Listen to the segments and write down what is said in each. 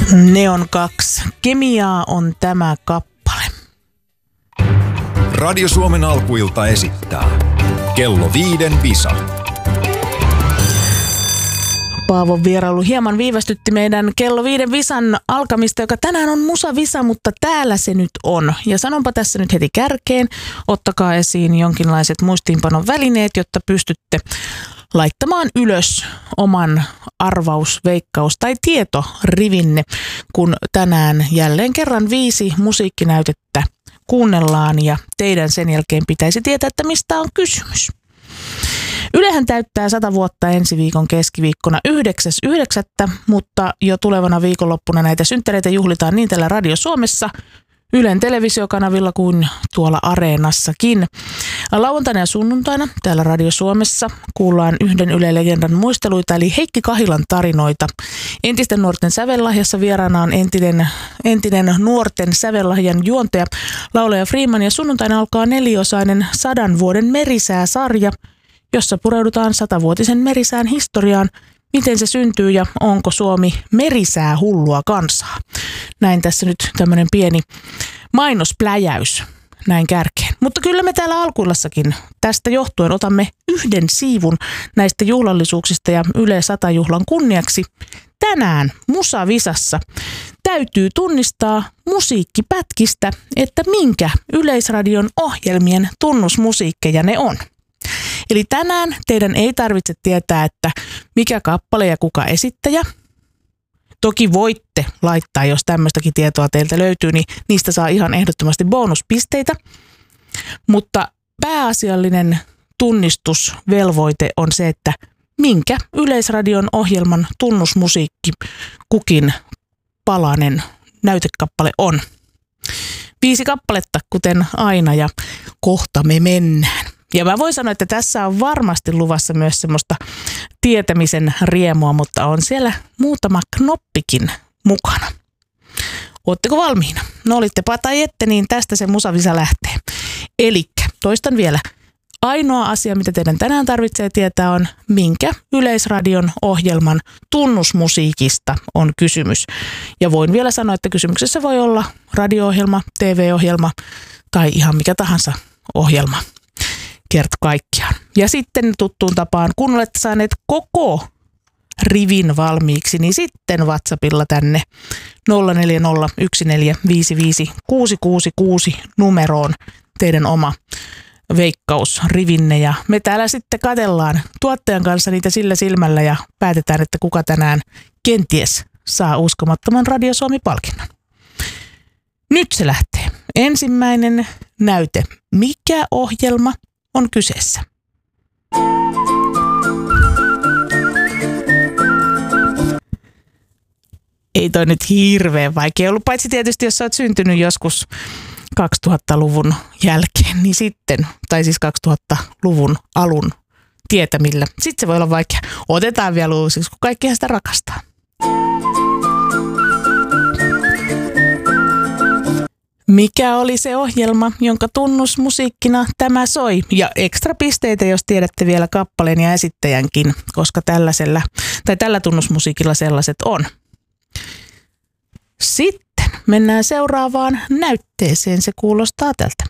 Neon 2. Kemiaa on tämä kappale. Radio Suomen alkuilta esittää Kello 5 visa. Paavon vierailu hieman viivästytti meidän Kello 5 visan alkamista, joka tänään on musavisa, mutta täällä se nyt on. Ja sanonpa tässä nyt heti kärkeen, ottakaa esiin jonkinlaiset muistiinpanon välineet, jotta pystytte laittamaan ylös oman arvaus, veikkaus tai tietorivinne, kun tänään jälleen kerran 5 musiikkinäytettä kuunnellaan ja teidän sen jälkeen pitäisi tietää, että mistä on kysymys. Ylehän täyttää 100 vuotta ensi viikon keskiviikkona 9.9., mutta jo tulevana viikonloppuna näitä synttäreitä juhlitaan niin täällä Radio Suomessa, Ylen televisiokanavilla kuin tuolla Areenassakin. Lauantaina ja sunnuntaina täällä Radio Suomessa kuullaan yhden Yle-legendan muisteluita, eli Heikki Kahilan tarinoita. Entisten nuorten sävellahjassa vieraana on entinen nuorten sävellahjan juontaja laulaja Freeman, ja sunnuntaina alkaa 4-osainen 100 vuoden merisää-sarja, jossa pureudutaan 100-vuotisen merisään historiaan, miten se syntyy ja onko Suomi merisää hullua kansaa. Näin tässä nyt tämmöinen pieni mainospläjäys näin kärkeen. Mutta kyllä me täällä Alkuillassakin tästä johtuen otamme yhden siivun näistä juhlallisuuksista ja Yle 100-juhlan kunniaksi. Tänään musavisassa täytyy tunnistaa musiikkipätkistä, että minkä Yleisradion ohjelmien tunnusmusiikkeja ne on. Eli tänään teidän ei tarvitse tietää, että mikä kappale ja kuka esittäjä. Toki voitte laittaa, jos tämmöistäkin tietoa teiltä löytyy, niin niistä saa ihan ehdottomasti bonuspisteitä. Mutta pääasiallinen tunnistusvelvoite on se, että minkä Yleisradion ohjelman tunnusmusiikki kukin palanen näytekappale on. 5 kappaletta, kuten aina, ja kohta me mennään. Ja mä voin sanoa, että tässä on varmasti luvassa myös semmoista tietämisen riemua, mutta on siellä muutama knoppikin mukana. Ootteko valmiina? No olittepa tai ette, niin tästä se musavisa lähtee. Elikkä, toistan vielä. Ainoa asia, mitä teidän tänään tarvitsee tietää, on minkä Yleisradion ohjelman tunnusmusiikista on kysymys. Ja voin vielä sanoa, että kysymyksessä voi olla radio-ohjelma, TV-ohjelma tai ihan mikä tahansa ohjelma. Kert kaikkiaan. Ja sitten tuttuun tapaan, kun olette saaneet koko rivin valmiiksi, niin sitten WhatsAppilla tänne 0401455666 numeroon teidän oma veikkausrivinne. Ja me täällä sitten katsellaan tuottajan kanssa niitä sillä silmällä ja päätetään, että kuka tänään kenties saa uskomattoman Radio Suomi-palkinnon. Nyt se lähtee. Ensimmäinen näyte. Mikä ohjelma on kyseessä? Ei toi nyt hirveän vaikea ollut, paitsi tietysti jos sä oot syntynyt joskus 2000-luvun jälkeen, niin sitten, tai siis 2000-luvun alun tietämillä. Sitten se voi olla vaikea. Otetaan vielä uusiksi, kun kaikkihan sitä rakastaa. Mikä oli se ohjelma, jonka tunnusmusiikkina tämä soi? Ja ekstra pisteitä, jos tiedätte vielä kappaleen ja esittäjänkin, koska tällä tunnusmusiikilla sellaiset on. Sitten mennään seuraavaan näytteeseen. Se kuulostaa tältä.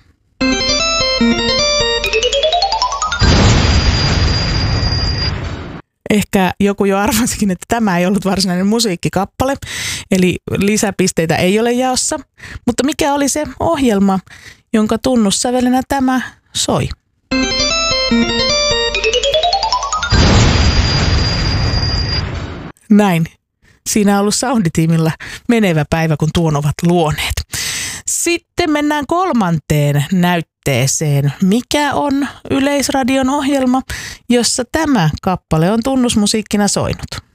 Ehkä joku jo arvasikin, että tämä ei ollut varsinainen musiikkikappale, eli lisäpisteitä ei ole jaossa. Mutta mikä oli se ohjelma, jonka tunnussävelenä tämä soi? Näin. Siinä on ollut sounditiimillä menevä päivä, kun tuon ovat luoneet. Sitten mennään 3. näytteeseen. Mikä on Yleisradion ohjelma, jossa tämä kappale on tunnusmusiikkina soinut?